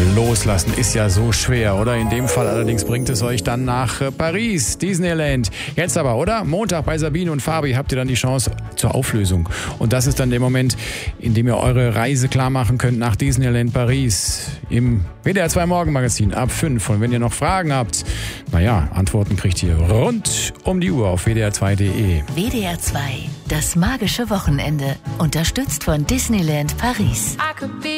Loslassen ist ja so schwer, oder? In dem Fall allerdings bringt es euch dann nach Paris, Disneyland. Jetzt aber, oder? Montag bei Sabine und Fabi habt ihr dann die Chance zur Auflösung. Und das ist dann der Moment, in dem ihr eure Reise klar machen könnt nach Disneyland Paris im WDR 2 Morgenmagazin ab 5. Und wenn ihr noch Fragen habt, Antworten kriegt ihr rund um die Uhr auf wdr2.de. WDR 2, das magische Wochenende. Unterstützt von Disneyland Paris.